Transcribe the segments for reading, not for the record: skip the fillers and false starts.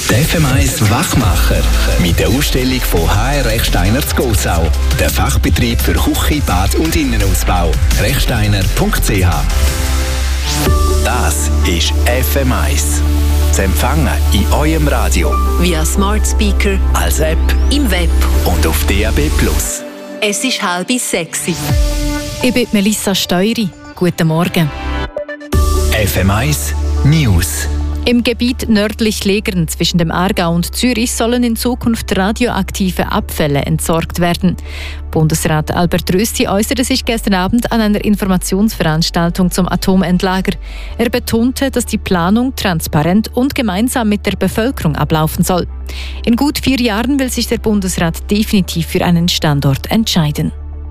Der FM1 Wachmacher mit der Ausstellung von HR Rechsteiner zu Gossau. Der Fachbetrieb für Küche, Bad und Innenausbau. rechsteiner.ch. Das ist FM1. Zu empfangen in eurem Radio. Via Smart Speaker, als App, im Web und auf DAB+. Es ist 5:30. Ich bin Melissa Steury. Guten Morgen. FM1 News. Im Gebiet nördlich Legern zwischen dem Aargau und Zürich sollen in Zukunft radioaktive Abfälle entsorgt werden. Bundesrat Albert Rösti äußerte sich gestern Abend an einer Informationsveranstaltung zum Atomendlager. Er betonte, dass die Planung transparent und gemeinsam mit der Bevölkerung ablaufen soll. In gut 4 Jahren will sich der Bundesrat definitiv für einen Standort entscheiden.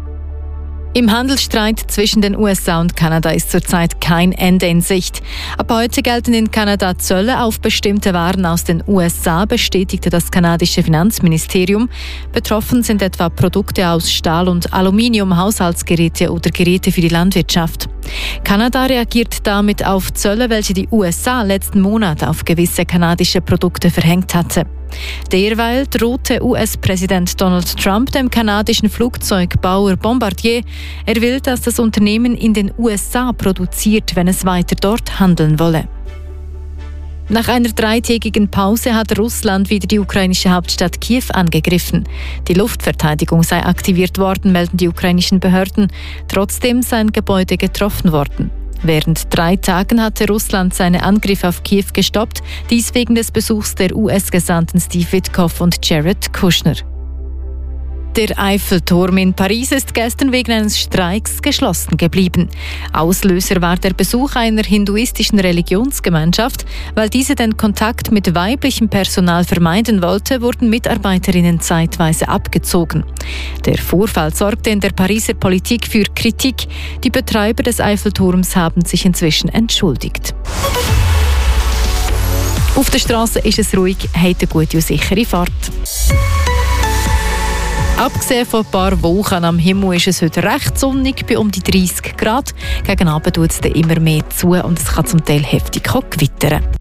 Im Handelsstreit zwischen den USA und Kanada ist zurzeit kein Ende in Sicht. Ab heute gelten in Kanada Zölle auf bestimmte Waren aus den USA, bestätigte das kanadische Finanzministerium. Betroffen sind etwa Produkte aus Stahl und Aluminium, Haushaltsgeräte oder Geräte für die Landwirtschaft. Kanada reagiert damit auf Zölle, welche die USA letzten Monat auf gewisse kanadische Produkte verhängt hatte. Derweil drohte US-Präsident Donald Trump dem kanadischen Flugzeugbauer Bombardier. Er will, dass das Unternehmen in den USA produziert, wenn es weiter dort handeln wolle. Nach einer 3-tägigen Pause hat Russland wieder die ukrainische Hauptstadt Kiew angegriffen. Die Luftverteidigung sei aktiviert worden, melden die ukrainischen Behörden. Trotzdem seien Gebäude getroffen worden. Während 3 Tagen hatte Russland seine Angriffe auf Kiew gestoppt, dies wegen des Besuchs der US-Gesandten Steve Witkoff und Jared Kushner. Der Eiffelturm in Paris ist gestern wegen eines Streiks geschlossen geblieben. Auslöser war der Besuch einer hinduistischen Religionsgemeinschaft. Weil diese den Kontakt mit weiblichem Personal vermeiden wollte, wurden Mitarbeiterinnen zeitweise abgezogen. Der Vorfall sorgte in der Pariser Politik für Kritik. Die Betreiber des Eiffelturms haben sich inzwischen entschuldigt. Auf der Straße ist es ruhig, hat eine gute und sichere Fahrt. Abgesehen von ein paar Wochen am Himmel ist es heute recht sonnig, bei um die 30 Grad. Gegen Abend tut es dann immer mehr zu und es kann zum Teil heftig gewittern.